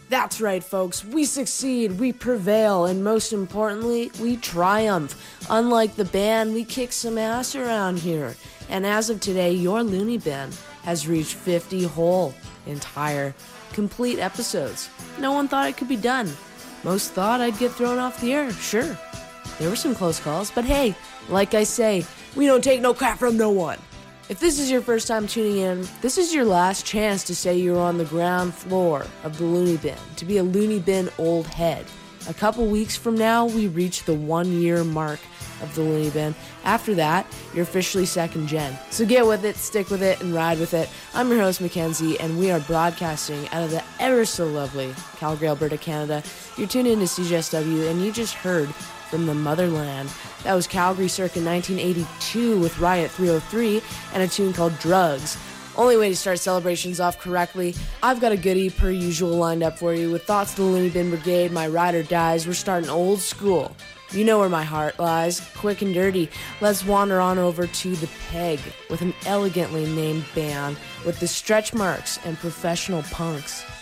That's right, folks. We succeed, we prevail, and most importantly, we triumph. Unlike the band, we kick some ass around here. And as of today, your Looney Bin has reached 50 whole, entire, complete episodes. No one thought it could be done. Most thought I'd get thrown off the air, sure. There were some close calls, but hey, like I say, we don't take no crap from no one. If this is your first time tuning in, this is your last chance to say you're on the ground floor of the Looney Bin, to be a Looney Bin old head. A couple weeks from now, we reach the 1 year mark of the Looney Bin. After that, you're officially second gen. So get with it, stick with it, and ride with it. I'm your host, Mackenzie, and we are broadcasting out of the ever so lovely Calgary, Alberta, Canada. You're tuned in to CJSW, and you just heard from the motherland. That was Calgary circa 1982 with Riot 303 and a tune called Drugs. Only way to start celebrations off correctly. I've got a goodie per usual lined up for you with thoughts of the Looney Bin Brigade, my ride or dies. We're starting old school. You know where my heart lies, quick and dirty. Let's wander on over to The Peg with an elegantly named band with the stretch marks and professional punks.